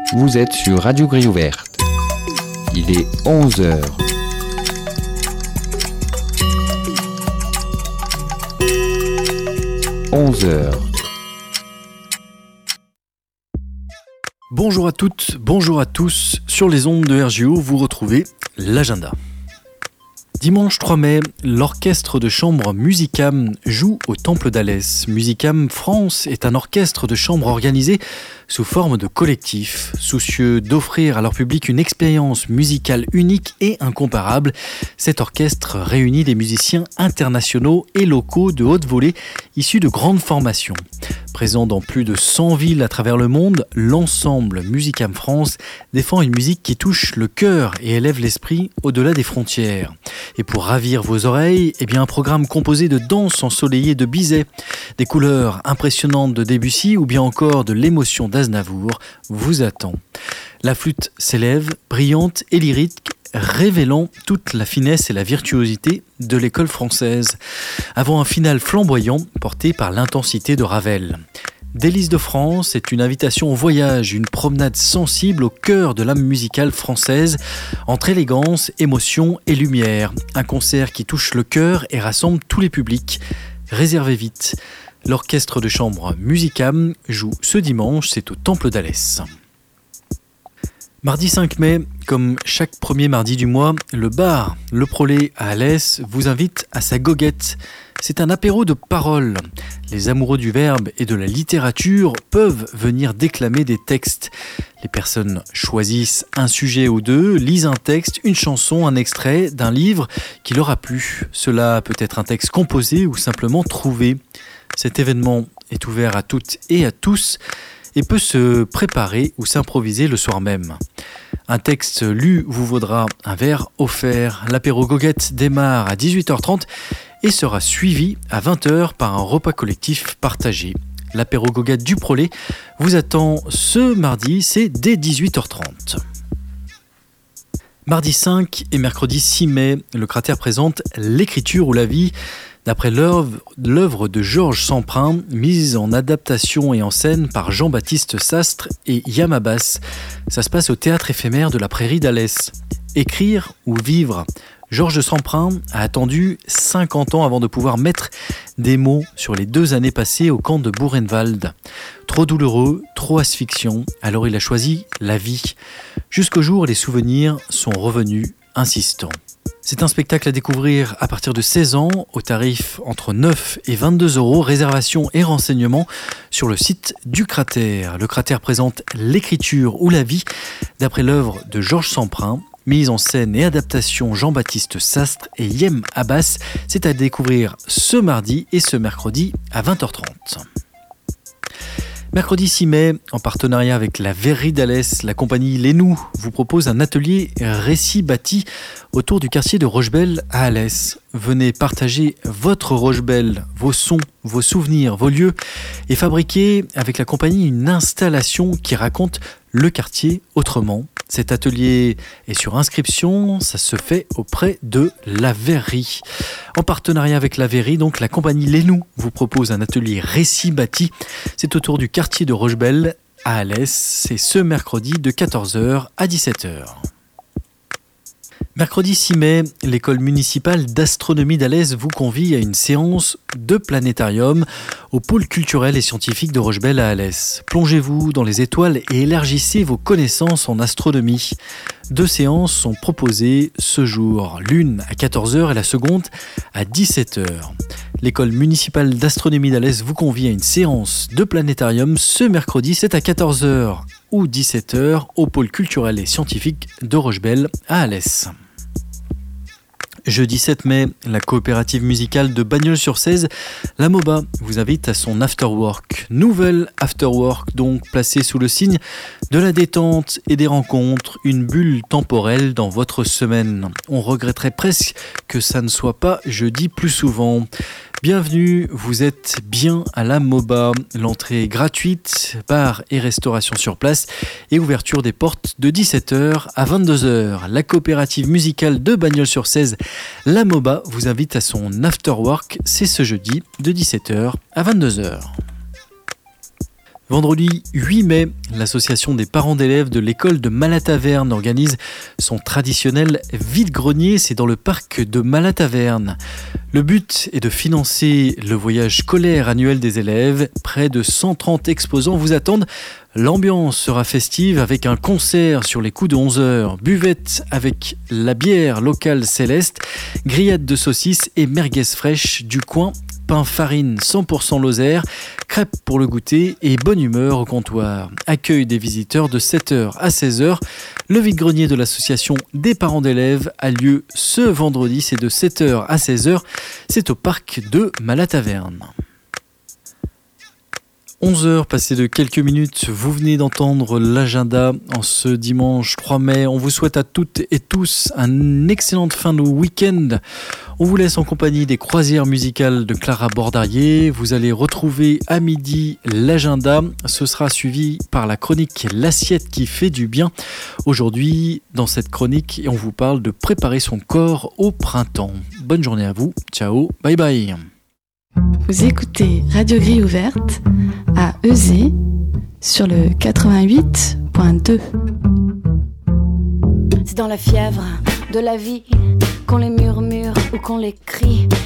Vous êtes sur Radio Grille Ouverte. Il est 11h. Bonjour à toutes, bonjour à tous. Sur les ondes de RGO, vous retrouvez l'agenda. Dimanche 3 mai, l'orchestre de chambre Musicam joue au Temple d'Alès. Musicam France est un orchestre de chambre organisé sous forme de collectif, soucieux d'offrir à leur public une expérience musicale unique et incomparable. Cet orchestre réunit des musiciens internationaux et locaux de haute volée issus de grandes formations. Présent dans plus de 100 villes à travers le monde, l'ensemble Musicam France défend une musique qui touche le cœur et élève l'esprit au-delà des frontières. Et pour ravir vos oreilles, un programme composé de danses ensoleillées de Bizet, des couleurs impressionnantes de Debussy ou bien encore de l'émotion d'Aznavour vous attend. La flûte s'élève, brillante et lyrique, révélant toute la finesse et la virtuosité de l'école française, avant un final flamboyant porté par l'intensité de Ravel. Délices de France est une invitation au voyage, une promenade sensible au cœur de l'âme musicale française, entre élégance, émotion et lumière. Un concert qui touche le cœur et rassemble tous les publics. Réservez vite. L'orchestre de chambre Musicam joue ce dimanche, c'est au Temple d'Alès. Mardi 5 mai, comme chaque premier mardi du mois, le bar Le Prolet à Alès vous invite à sa goguette. C'est un apéro de paroles. Les amoureux du verbe et de la littérature peuvent venir déclamer des textes. Les personnes choisissent un sujet ou deux, lisent un texte, une chanson, un extrait d'un livre qui leur a plu. Cela peut être un texte composé ou simplement trouvé. Cet événement est ouvert à toutes et à tous et peut se préparer ou s'improviser le soir même. Un texte lu vous vaudra un verre offert. L'apéro goguette démarre à 18h30 et sera suivi à 20h par un repas collectif partagé. L'apéro goguette du Prolet vous attend ce mardi, c'est dès 18h30. Mardi 5 et mercredi 6 mai, le Cratère présente L'écriture ou la vie, d'après l'œuvre de Georges Semprin, mise en adaptation et en scène par Jean-Baptiste Sastre et Yam Abbas. Ça se passe au théâtre éphémère de la Prairie d'Alès. Écrire ou vivre ? Georges Semprin a attendu 50 ans avant de pouvoir mettre des mots sur les 2 années passées au camp de Buchenwald. Trop douloureux, trop asphyxiant, alors il a choisi la vie. Jusqu'au jour où les souvenirs sont revenus insistants. C'est un spectacle à découvrir à partir de 16 ans, au tarif entre 9 et 22 €, réservation et renseignements sur le site du Cratère. Le Cratère présente L'écriture ou la vie, d'après l'œuvre de Georges Semprin, mise en scène et adaptation Jean-Baptiste Sastre et Yam Abbas. C'est à découvrir ce mardi et ce mercredi à 20h30. Mercredi 6 mai, en partenariat avec la Verrerie d'Alès, la compagnie Lénou vous propose un atelier récit bâti autour du quartier de Rochebelle à Alès. Venez partager votre Rochebelle, vos sons, vos souvenirs, vos lieux et fabriquer avec la compagnie une installation qui raconte le quartier autrement. Cet atelier est sur inscription, ça se fait auprès de la Verrerie. En partenariat avec la Verrerie, donc la compagnie Lénou vous propose un atelier récit bâti. C'est autour du quartier de Rochebelle à Alès. C'est ce mercredi de 14h à 17h. Mercredi 6 mai, l'école municipale d'astronomie d'Alès vous convie à une séance de planétarium au pôle culturel et scientifique de Rochebelle à Alès. Plongez-vous dans les étoiles et élargissez vos connaissances en astronomie. 2 séances sont proposées ce jour, l'une à 14h et la seconde à 17h. L'école municipale d'astronomie d'Alès vous convie à une séance de planétarium ce mercredi, c'est à 14h ou 17h au pôle culturel et scientifique de Rochebelle à Alès. Jeudi 7 mai, la coopérative musicale de Bagnols-sur-Cèze, la MOBA, vous invite à son afterwork. Nouvelle afterwork, donc placée sous le signe de la détente et des rencontres, une bulle temporelle dans votre semaine. On regretterait presque que ça ne soit pas jeudi plus souvent. Bienvenue, vous êtes bien à la MOBA. L'entrée est gratuite, bar et restauration sur place et ouverture des portes de 17h à 22h. La coopérative musicale de Bagnols-sur-Cèze, la MOBA, vous invite à son afterwork. C'est ce jeudi de 17h à 22h. Vendredi 8 mai, l'association des parents d'élèves de l'école de Malataverne organise son traditionnel vide-grenier. C'est dans le parc de Malataverne. Le but est de financer le voyage scolaire annuel des élèves. Près de 130 exposants vous attendent. L'ambiance sera festive avec un concert sur les coups de 11h, buvette avec la bière locale Céleste, grillade de saucisses et merguez fraîches du coin, pain farine 100% Lozère, crêpes pour le goûter et bonne humeur au comptoir. Accueil des visiteurs de 7h à 16h. Le vide-grenier de l'association des parents d'élèves a lieu ce vendredi, c'est de 7h à 16h. C'est au parc de Malataverne. 11h passées de quelques minutes, vous venez d'entendre l'agenda en ce dimanche 3 mai. On vous souhaite à toutes et tous une excellente fin de week-end. On vous laisse en compagnie des croisières musicales de Clara Bordarier. Vous allez retrouver à midi l'agenda. Ce sera suivi par la chronique L'assiette qui fait du bien. Aujourd'hui, dans cette chronique, on vous parle de préparer son corps au printemps. Bonne journée à vous. Ciao, bye bye. Vous écoutez Radio Grille Ouverte à Euzé sur le 88.2. C'est dans la fièvre de la vie qu'on les murmure ou qu'on les crie.